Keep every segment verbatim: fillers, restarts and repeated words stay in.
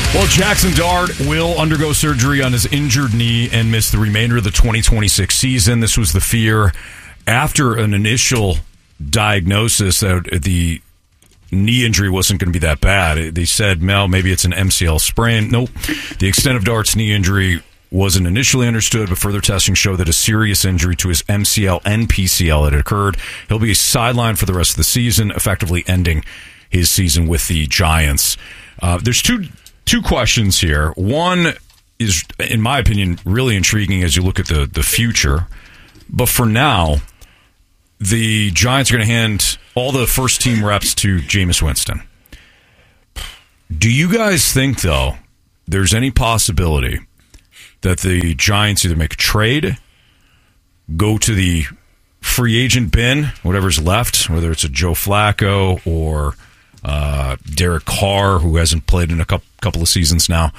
Well, Jackson Dart will undergo surgery on his injured knee and miss the remainder of the twenty twenty-six season. This was the fear after an initial diagnosis that the knee injury wasn't going to be that bad. They said, Mel, maybe it's an M C L sprain. Nope. The extent of Dart's knee injury wasn't initially understood, but further testing showed that a serious injury to his M C L and P C L had occurred. He'll be sidelined for the rest of the season, effectively ending his season with the Giants. Uh, there's two two questions here. One is, in my opinion, really intriguing as you look at the, the future. But for now, the Giants are going to hand all the first-team reps to Jameis Winston. Do you guys think, though, there's any possibility that the Giants either make a trade, go to the free agent bin, whatever's left, whether it's a Joe Flacco or uh, Derek Carr, who hasn't played in a couple, couple of seasons now,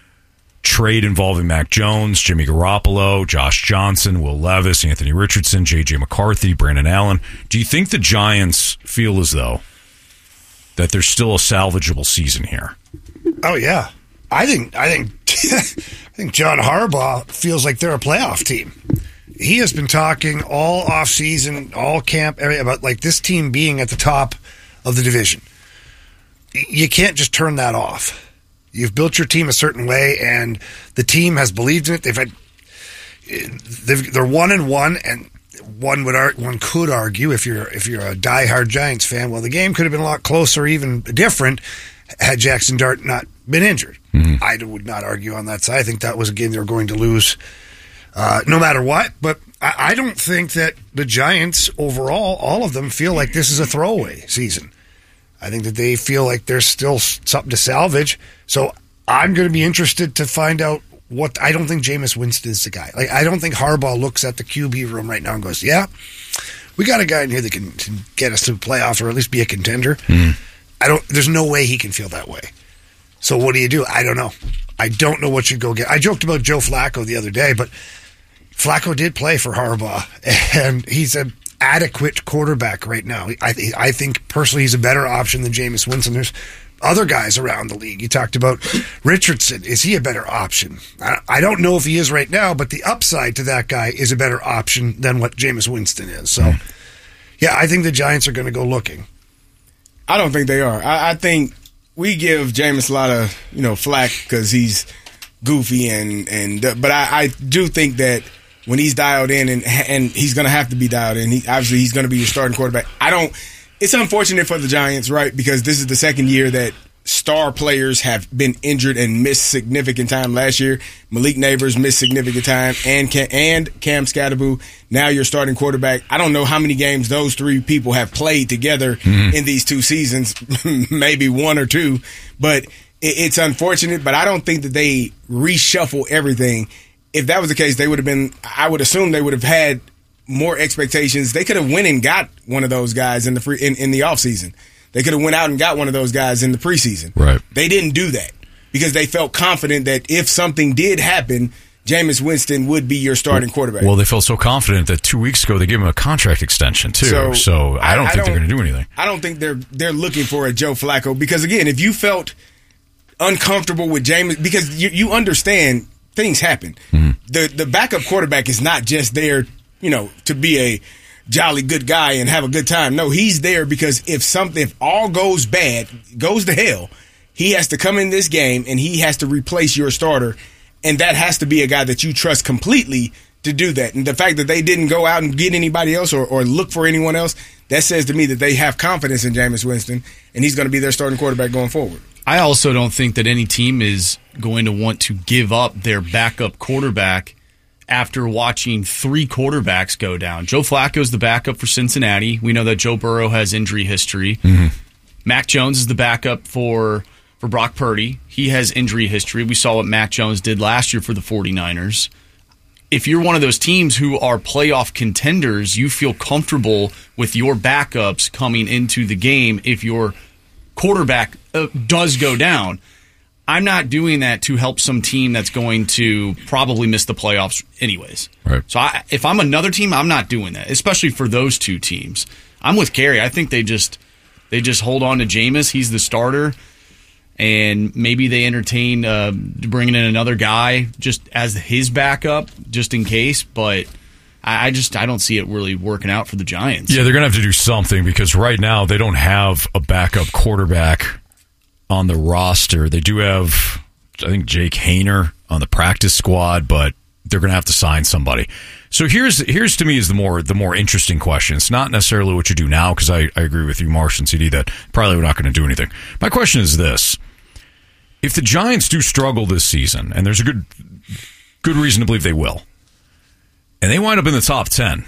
trade involving Mac Jones, Jimmy Garoppolo, Josh Johnson, Will Levis, Anthony Richardson, J J McCarthy, Brandon Allen. Do you think the Giants feel as though that there's still a salvageable season here? Oh, yeah. I think I think I think John Harbaugh feels like they're a playoff team. He has been talking all offseason, all camp, about like this team being at the top of the division. You can't just turn that off. You've built your team a certain way, and the team has believed in it. They've had they've, they're one and one, and one would one could argue if you're if you're a diehard Giants fan, well, the game could have been a lot closer, even different, had Jackson Dart not been injured. Mm-hmm. I would not argue on that side. I think that was a game they were going to lose uh, no matter what. But I, I don't think that the Giants overall, all of them, feel like this is a throwaway season. I think that they feel like there's still something to salvage. So I'm going to be interested to find out what. I don't think Jameis Winston is the guy. Like I don't think Harbaugh looks at the Q B room right now and goes, "Yeah, we got a guy in here that can, can get us to the playoffs or at least be a contender." Mm. I don't. There's no way he can feel that way. So what do you do? I don't know. I don't know what you go get. I joked about Joe Flacco the other day, but Flacco did play for Harbaugh, and he's an adequate quarterback right now. I, I think personally he's a better option than Jameis Winston. There's other guys around the league. You talked about Richardson. Is he a better option? I, I don't know if he is right now, but the upside to that guy is a better option than what Jameis Winston is. So, yeah, I think the Giants are going to go looking. I don't think they are. I, I think we give Jameis a lot of, you know, flack because he's goofy and and but I, I do think that when he's dialed in and and he's going to have to be dialed in. He, obviously, he's going to be your starting quarterback. I don't. It's unfortunate for the Giants, right? Because this is the second year that star players have been injured and missed significant time. Last year, Malik Neighbors missed significant time, and Cam, and Cam Scatterboo, now your starting quarterback. I don't know how many games those three people have played together mm-hmm. in these two seasons, maybe one or two, but it, it's unfortunate. But I don't think that they reshuffle everything. If that was the case, they would have been, I would assume they would have had more expectations. They could have went and got one of those guys in the free, in, in the offseason. They could have went out and got one of those guys in the preseason. Right. They didn't do that because they felt confident that if something did happen, Jameis Winston would be your starting quarterback. Well, they felt so confident that two weeks ago they gave him a contract extension too. So, so I don't I, think I don't, they're going to do anything. I don't think they're they're looking for a Joe Flacco because, again, if you felt uncomfortable with Jameis, because you, you understand things happen. Mm-hmm. The the backup quarterback is not just there, you know, to be a jolly good guy and have a good time. No, he's there because if something, if all goes bad, goes to hell, he has to come in this game and he has to replace your starter, and that has to be a guy that you trust completely to do that. And the fact that they didn't go out and get anybody else or, or look for anyone else, that says to me that they have confidence in Jameis Winston, and he's going to be their starting quarterback going forward. I also don't think that any team is going to want to give up their backup quarterback after watching three quarterbacks go down. Joe Flacco's the backup for Cincinnati. We know that Joe Burrow has injury history. Mm-hmm. Mac Jones is the backup for, for Brock Purdy. He has injury history. We saw what Mac Jones did last year for the 49ers. If you're one of those teams who are playoff contenders, you feel comfortable with your backups coming into the game if your quarterback uh, does go down. I'm not doing that to help some team that's going to probably miss the playoffs anyways. Right. So I, if I'm another team, I'm not doing that, especially for those two teams. I'm with Carey. I think they just they just hold on to Jameis. He's the starter, and maybe they entertain uh, bringing in another guy just as his backup, just in case. But I, I just I don't see it really working out for the Giants. Yeah, they're going to have to do something because right now they don't have a backup quarterback on the roster. They do have, I think, Jake Haener on the practice squad, but they're going to have to sign somebody. So here's here's to me is the more the more interesting question. It's not necessarily what you do now, because I, I agree with you, Marsh and C D, that probably we're not going to do anything. My question is this. If the Giants do struggle this season, and there's a good good reason to believe they will, and they wind up in the top ten,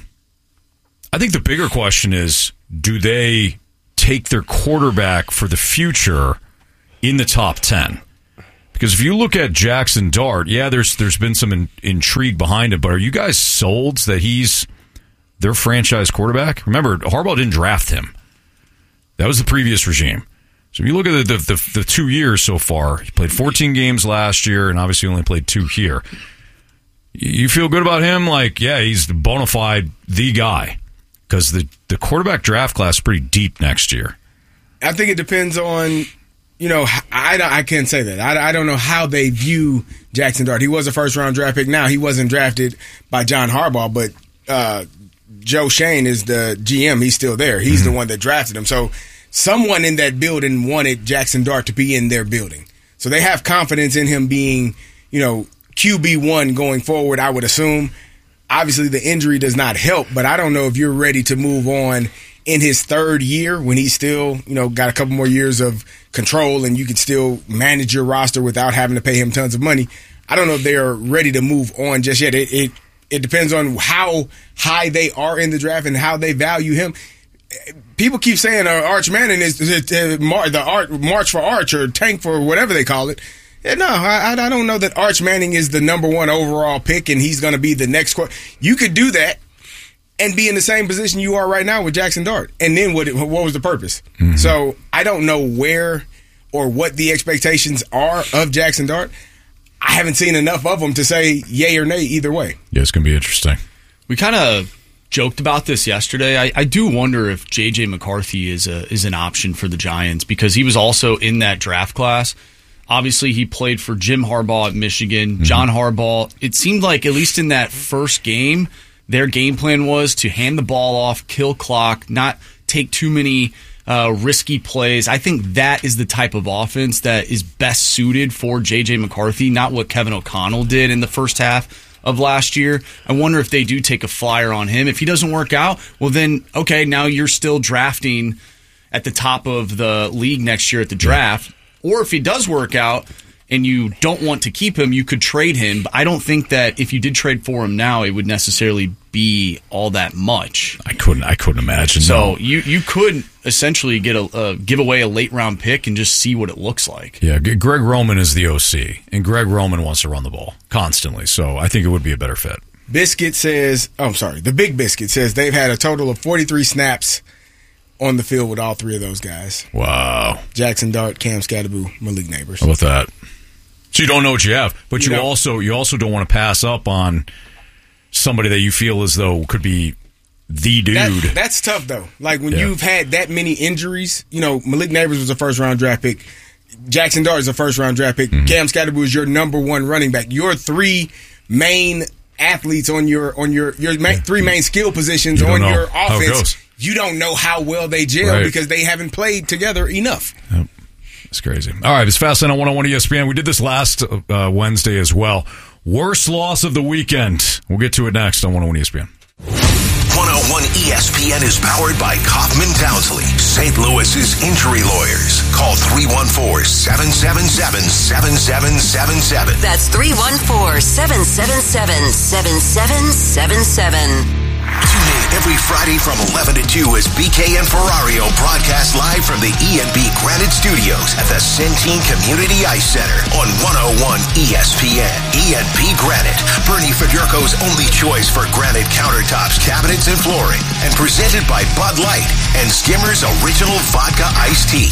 I think the bigger question is, do they take their quarterback for the future in the top ten? Because if you look at Jackson Dart, yeah, there's there's been some in, intrigue behind it, but are you guys sold that he's their franchise quarterback? Remember, Harbaugh didn't draft him. That was the previous regime. So if you look at the, the, the, the two years so far, he played fourteen games last year and obviously only played two here. You feel good about him? Like, yeah, he's the bona fide the guy. Because the, the quarterback draft class is pretty deep next year. I think it depends on... You know, I, I can't say that. I, I don't know how they view Jackson Dart. He was a first-round draft pick. Now, he wasn't drafted by John Harbaugh, but uh, Joe Schoen is the G M. He's still there. He's mm-hmm. the one that drafted him. So someone in that building wanted Jackson Dart to be in their building. So they have confidence in him being, you know, Q B one going forward, I would assume. Obviously, the injury does not help, but I don't know if you're ready to move on in his third year when he's still, you know, got a couple more years of control and you can still manage your roster without having to pay him tons of money. I don't know if they are ready to move on just yet. It it, it depends on how high they are in the draft and how they value him. People keep saying uh, Arch Manning is uh, Mar- the Art, March for Arch or Tank for whatever they call it. Yeah, no, I, I don't know that Arch Manning is the number one overall pick and he's going to be the next qu- You could do that and be in the same position you are right now with Jackson Dart. And then what what was the purpose? Mm-hmm. So I don't know where or what the expectations are of Jackson Dart. I haven't seen enough of them to say yay or nay either way. Yeah, it's going to be interesting. We kind of joked about this yesterday. I, I do wonder if J J McCarthy is a is an option for the Giants because he was also in that draft class. Obviously, he played for Jim Harbaugh at Michigan. Mm-hmm. John Harbaugh, it seemed like, at least in that first game, their game plan was to hand the ball off, kill clock, not take too many uh, risky plays. I think that is the type of offense that is best suited for J J McCarthy, not what Kevin O'Connell did in the first half of last year. I wonder if they do take a flyer on him. If he doesn't work out, well then, okay, now you're still drafting at the top of the league next year at the draft. Or if he does work out and you don't want to keep him, you could trade him. But I don't think that if you did trade for him now, it would necessarily be all that much. I couldn't. I couldn't imagine. So no. you you could essentially get a uh, give away a late round pick and just see what it looks like. Yeah, Greg Roman is the O C, and Greg Roman wants to run the ball constantly. So I think it would be a better fit. Biscuit says, "Oh, I'm sorry." The Big Biscuit says they've had a total of forty-three snaps on the field with all three of those guys. Wow. Jackson Dart, Cam Scatterboo, Malik Neighbors. How about that? So you don't know what you have, but you, you know, also you also don't want to pass up on somebody that you feel as though could be the dude. That, that's tough, though. Like, when yeah. you've had that many injuries, you know, Malik Neighbors was a first-round draft pick. Jackson Dart is a first-round draft pick. Mm-hmm. Cam Scatterboo is your number one running back. Your three main athletes on your on your your main, three main skill positions on your offense. You don't know how well they gel right. because they haven't played together enough. Yep. It's crazy. All right, it's Fastlane on one oh one E S P N. We did this last uh, Wednesday as well. Worst loss of the weekend. We'll get to it next on one oh one E S P N. one oh one E S P N is powered by Kaufman Townsley, Saint Louis's injury lawyers. Call three one four, seven seven seven, seven seven seven seven. That's three one four, seven seven seven, seven seven seven seven. Tune in every Friday from eleven to two as B K and Ferrario broadcast live from the E and B Granite Studios at the Centene Community Ice Center on one oh one E S P N. E and B Granite, Bernie Federko's only choice for granite countertops, cabinets, and flooring. And presented by Bud Light and Skimmer's Original Vodka Iced Tea.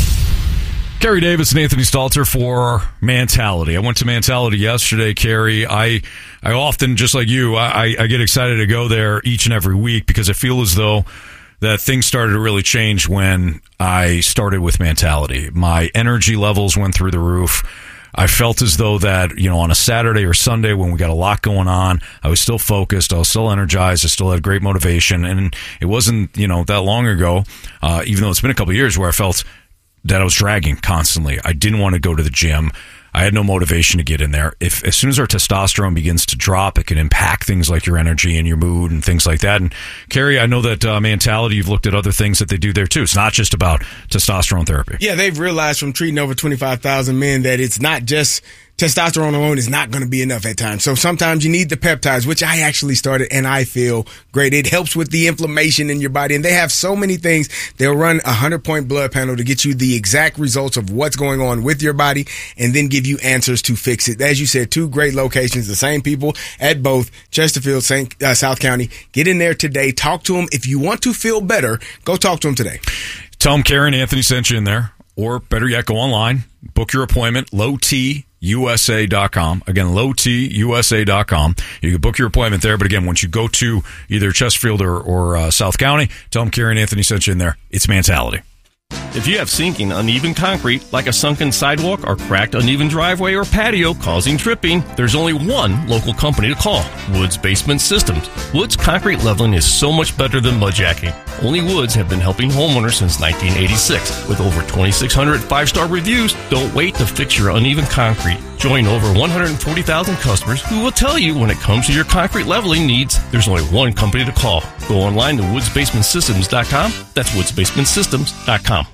Kerry Davis and Anthony Stalter for Mentality. I went to Mentality yesterday, Kerry. I I often, just like you, I, I get excited to go there each and every week because I feel as though that things started to really change when I started with Mentality. My energy levels went through the roof. I felt as though that, you know, on a Saturday or Sunday when we got a lot going on, I was still focused. I was still energized. I still had great motivation. And it wasn't, you know, that long ago, uh, even though it's been a couple of years, where I felt that I was dragging constantly. I didn't want to go to the gym. I had no motivation to get in there. If as soon as our testosterone begins to drop, it can impact things like your energy and your mood and things like that. And Carrie, I know that uh, Mentality, you've looked at other things that they do there too. It's not just about testosterone therapy. Yeah, they've realized from treating over twenty-five thousand men that it's not just testosterone alone is not going to be enough at times. So sometimes you need the peptides, which I actually started, and I feel great. It helps with the inflammation in your body, and they have so many things. They'll run a hundred-point blood panel to get you the exact results of what's going on with your body, and then give you answers to fix it. As you said, two great locations, the same people at both Chesterfield, Saint uh, South County. Get in there today. Talk to them. If you want to feel better, go talk to them today. Tell them Karen Anthony sent you in there, or better yet, go online, book your appointment, low T U S A dot com. Again, low T U S A dot com. You can book your appointment there. But again, once you go to either Chesterfield or, or uh, South County, tell them Karen Anthony sent you in there. It's Mentality. If you have sinking, uneven concrete, like a sunken sidewalk or cracked, uneven driveway or patio causing tripping, there's only one local company to call, Woods Basement Systems. Woods concrete leveling is so much better than mudjacking. Only Woods have been helping homeowners since nineteen eighty-six. With over twenty-six hundred five-star reviews, don't wait to fix your uneven concrete. Join over one hundred forty thousand customers who will tell you when it comes to your concrete leveling needs, there's only one company to call. Go online to woods basement systems dot com. That's woods basement systems dot com.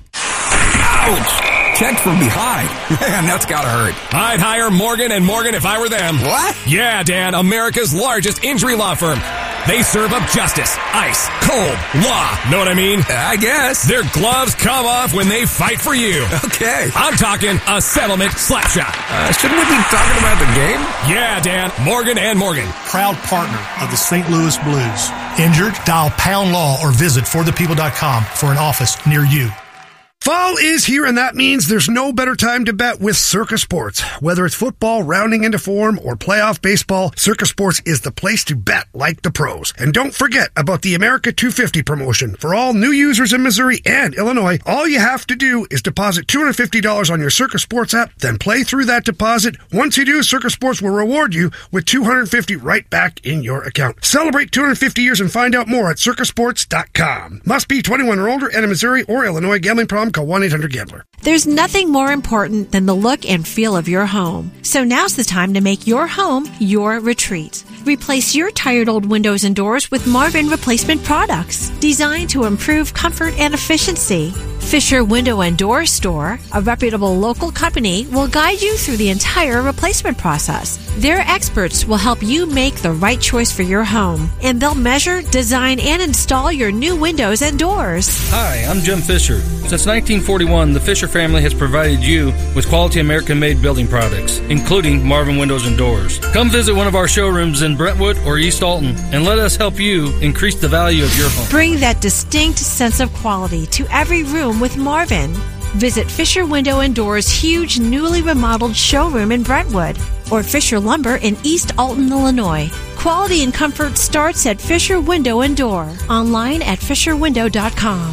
Ouch! Checked from behind. Man, that's gotta hurt. I'd hire Morgan and Morgan if I were them. What? Yeah, Dan, America's largest injury law firm. They serve up justice, ice, cold, law. Know what I mean? I guess. Their gloves come off when they fight for you. Okay. I'm talking a settlement slap shot. Uh, shouldn't we be talking about the game? Yeah, Dan, Morgan and Morgan. Proud partner of the Saint Louis Blues. Injured? Dial Pound Law or visit for the people dot com for an office near you. Fall is here, and that means there's no better time to bet with Circa Sports. Whether it's football rounding into form or playoff baseball, Circa Sports is the place to bet like the pros. And don't forget about the America two fifty promotion. For all new users in Missouri and Illinois, all you have to do is deposit two hundred fifty dollars on your Circa Sports app, then play through that deposit. Once you do, Circa Sports will reward you with two hundred fifty dollars right back in your account. Celebrate two hundred fifty years and find out more at circa sports dot com. Must be twenty-one or older and in Missouri or Illinois. Gambling problem? Call one eight hundred gambler. There's nothing more important than the look and feel of your home. So now's the time to make your home your retreat. Replace your tired old windows and doors with Marvin replacement products designed to improve comfort and efficiency. Fisher Window and Door Store, a reputable local company, will guide you through the entire replacement process. Their experts will help you make the right choice for your home, and they'll measure, design, and install your new windows and doors. Hi, I'm Jim Fisher. Since nineteen forty-one, the Fisher family has provided you with quality American-made building products, including Marvin Windows and Doors. Come visit one of our showrooms in Brentwood or East Alton, and let us help you increase the value of your home. Bring that distinct sense of quality to every room with Marvin. Visit Fisher Window and Doors' huge newly remodeled showroom in Brentwood or Fisher Lumber in East Alton, Illinois. Quality and comfort starts at Fisher Window and Door. Online at fisher window dot com.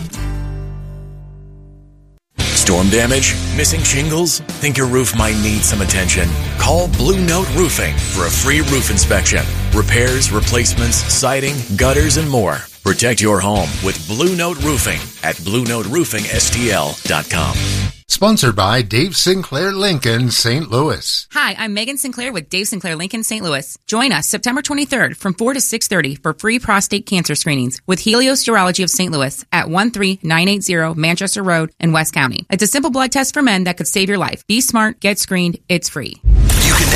Storm damage? Missing shingles? Think your roof might need some attention? Call Blue Note Roofing for a free roof inspection. Repairs, replacements, siding, gutters, and more. Protect your home with Blue Note Roofing at blue note roofing s t l dot com. Sponsored by Dave Sinclair Lincoln, Saint Louis. Hi, I'm Megan Sinclair with Dave Sinclair Lincoln, Saint Louis. Join us September twenty-third from four to six thirty for free prostate cancer screenings with Helios Urology of Saint Louis at one three nine eight zero Manchester Road in West County. It's a simple blood test for men that could save your life. Be smart, get screened, it's free. You can